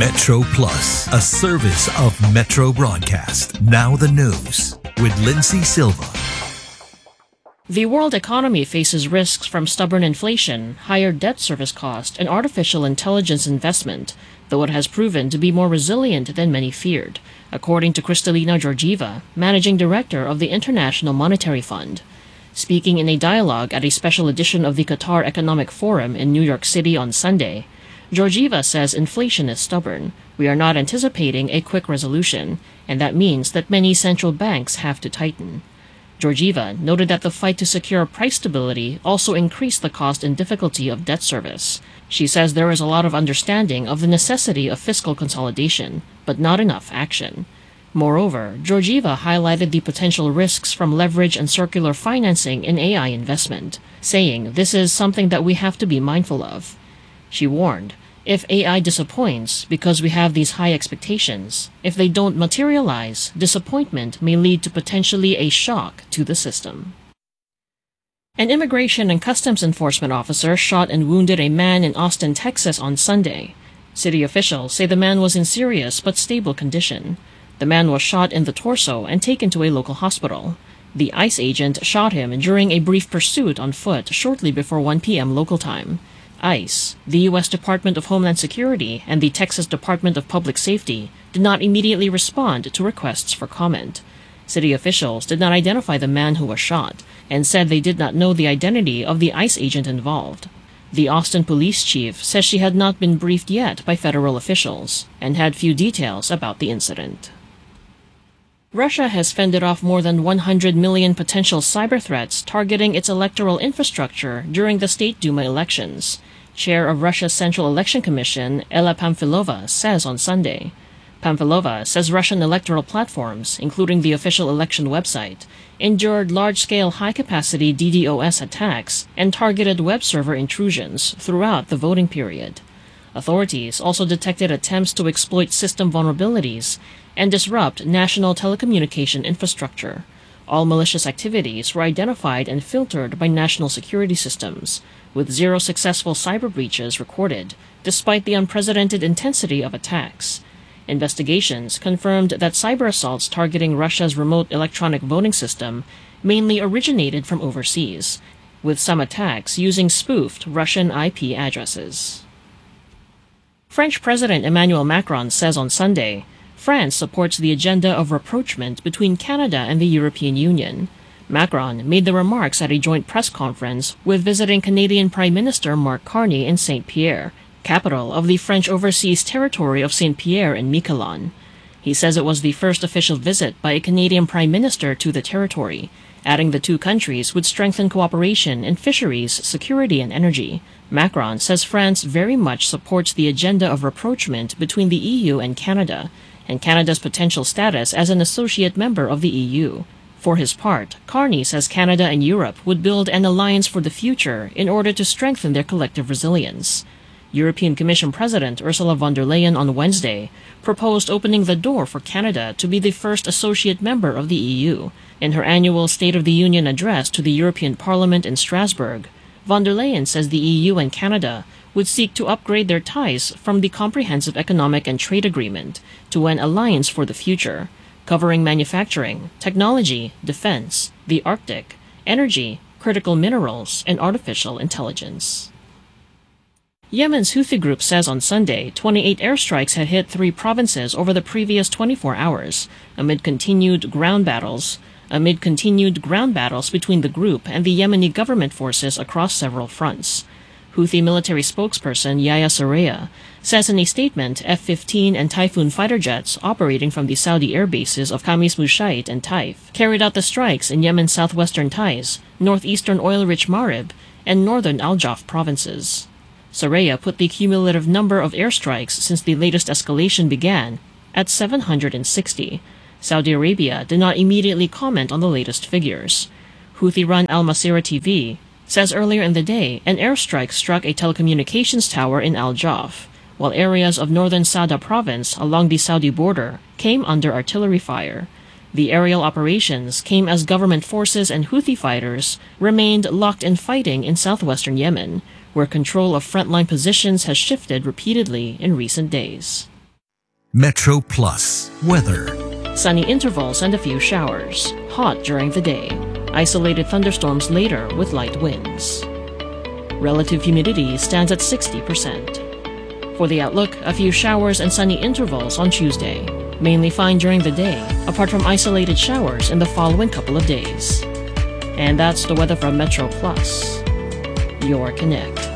Metro Plus, a service of Metro Broadcast. Now the news with Lindsay Silva. The world economy faces risks from stubborn inflation, higher debt service cost, and artificial intelligence investment, though it has proven to be more resilient than many feared, according to Kristalina Georgieva, Managing Director of the International Monetary Fund. Speaking in a dialogue at a special edition of the Qatar Economic Forum in New York City on Sunday, Georgieva says inflation is stubborn. We are not anticipating a quick resolution, and that means that many central banks have to tighten. Georgieva noted that the fight to secure price stability also increased the cost and difficulty of debt service. She says there is a lot of understanding of the necessity of fiscal consolidation, but not enough action. Moreover, Georgieva highlighted the potential risks from leverage and circular financing in AI investment, saying this is something that we have to be mindful of. She warned, if AI disappoints because we have these high expectations, if they don't materialize, disappointment may lead to potentially a shock to the system. An immigration and customs enforcement officer shot and wounded a man in Austin, Texas on Sunday. City officials say the man was in serious but stable condition. The man was shot in the torso and taken to a local hospital. The ICE agent shot him during a brief pursuit on foot shortly before 1 p.m. local time. ICE, the U.S. Department of Homeland Security, and the Texas Department of Public Safety did not immediately respond to requests for comment. City officials did not identify the man who was shot and said they did not know the identity of the ICE agent involved. The Austin police chief says she had not been briefed yet by federal officials and had few details about the incident. Russia has fended off more than 100 million potential cyber threats targeting its electoral infrastructure during the State Duma elections, Chair of Russia's Central Election Commission, Ella Pamfilova, says on Sunday. Pamfilova says Russian electoral platforms, including the official election website, endured large-scale high-capacity DDoS attacks and targeted web server intrusions throughout the voting period. Authorities also detected attempts to exploit system vulnerabilities and disrupt national telecommunication infrastructure. All malicious activities were identified and filtered by national security systems, with 0 successful cyber breaches recorded, despite the unprecedented intensity of attacks. Investigations confirmed that cyber assaults targeting Russia's remote electronic voting system mainly originated from overseas, with some attacks using spoofed Russian IP addresses. French President Emmanuel Macron says on Sunday, France supports the agenda of rapprochement between Canada and the European Union. Macron made the remarks at a joint press conference with visiting Canadian Prime Minister Mark Carney in Saint-Pierre, capital of the French overseas territory of Saint-Pierre and Miquelon. He says it was the first official visit by a Canadian Prime Minister to the territory, adding the two countries would strengthen cooperation in fisheries, security, and energy. Macron says France very much supports the agenda of rapprochement between the EU and Canada's potential status as an associate member of the EU. For his part, Carney says Canada and Europe would build an alliance for the future in order to strengthen their collective resilience. European Commission President Ursula von der Leyen on Wednesday proposed opening the door for Canada to be the first associate member of the EU. In her annual State of the Union address to the European Parliament in Strasbourg, von der Leyen says the EU and Canada would seek to upgrade their ties from the Comprehensive Economic and Trade Agreement to an alliance for the future, covering manufacturing, technology, defense, the Arctic, energy, critical minerals, and artificial intelligence. Yemen's Houthi group says on Sunday 28 airstrikes had hit 3 provinces over the previous 24 hours, amid continued ground battles between the group and the Yemeni government forces across several fronts. Houthi military spokesperson Yahya Saraya says in a statement F-15 and Typhoon fighter jets operating from the Saudi air bases of Khamis Mushait and Taif carried out the strikes in Yemen's southwestern Taiz, northeastern oil-rich Marib, and northern Al-Jaf provinces. Saraya put the cumulative number of airstrikes since the latest escalation began at 760. Saudi Arabia did not immediately comment on the latest figures. Houthi-run Al Masirah TV says earlier in the day an airstrike struck a telecommunications tower in Al-Jaf, while areas of northern Sada province along the Saudi border came under artillery fire. The aerial operations came as government forces and Houthi fighters remained locked in fighting in southwestern Yemen, where control of frontline positions has shifted repeatedly in recent days. Metro Plus weather. Sunny intervals and a few showers. Hot during the day. Isolated thunderstorms later with light winds. Relative humidity stands at 60%. For the outlook, a few showers and sunny intervals on Tuesday. Mainly fine during the day, apart from isolated showers in the following couple of days. And that's the weather from Metro Plus. Your Connect.